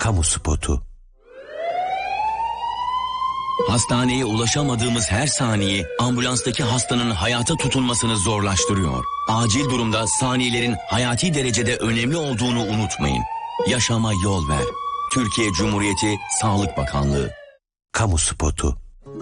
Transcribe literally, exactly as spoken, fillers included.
Kamu spotu. Hastaneye ulaşamadığımız her saniye ambulanstaki hastanın hayata tutunmasını zorlaştırıyor. Acil durumda saniyelerin hayati derecede önemli olduğunu unutmayın. Yaşama yol ver. Türkiye Cumhuriyeti Sağlık Bakanlığı. Kamu spotu.